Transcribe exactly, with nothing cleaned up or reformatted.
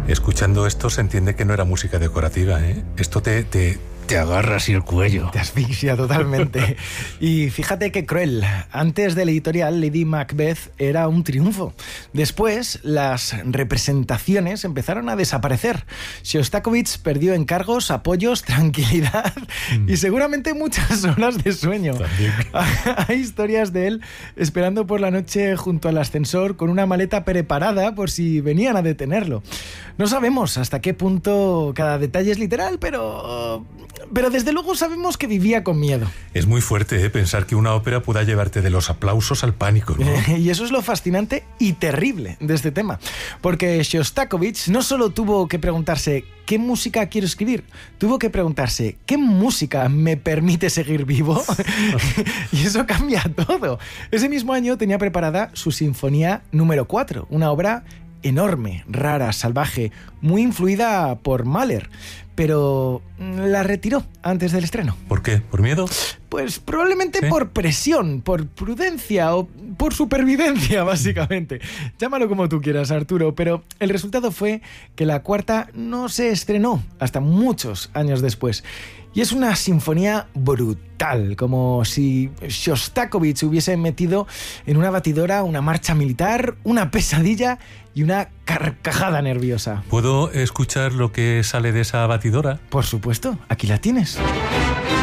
Escuchando esto se entiende que no era música decorativa, ¿eh? Esto te, te, te agarra así el cuello. Te asfixia totalmente. Y fíjate qué cruel. Antes del editorial, Lady Macbeth era un triunfo. Después, las representaciones empezaron a desaparecer. Shostakovich perdió encargos, apoyos, tranquilidad mm. y seguramente muchas horas de sueño. También. Hay historias de él esperando por la noche junto al ascensor con una maleta preparada por si venían a detenerlo. No sabemos hasta qué punto cada detalle es literal, pero... Pero desde luego sabemos que vivía con miedo. Es muy fuerte, ¿eh? Pensar que una ópera pueda llevarte de los aplausos al pánico, ¿no? Y eso es lo fascinante y terrible de este tema. Porque Shostakovich no solo tuvo que preguntarse ¿qué música quiero escribir? Tuvo que preguntarse ¿qué música me permite seguir vivo? Y eso cambia todo. Ese mismo año tenía preparada su Sinfonía número cuatro, una obra enorme, rara, salvaje, muy influida por Mahler, pero la retiró antes del estreno. ¿Por qué? ¿Por miedo? Pues probablemente ¿Sí? por presión, por prudencia o por supervivencia, básicamente. Llámalo como tú quieras, Arturo, pero el resultado fue que la cuarta no se estrenó hasta muchos años después. Y es una sinfonía brutal, como si Shostakovich hubiese metido en una batidora una marcha militar, una pesadilla y una carcajada nerviosa. ¿Puedo escuchar lo que sale de esa batidora? Por supuesto, aquí la tienes.